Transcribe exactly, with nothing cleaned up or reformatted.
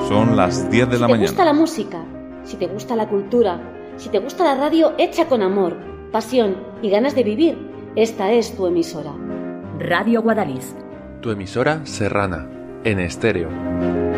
Son las diez de la mañana. Si te gusta la música, si te gusta la cultura, si te gusta la radio hecha con amor, pasión y ganas de vivir, esta es tu emisora. Radio Guadalix. Tu emisora serrana, en estéreo.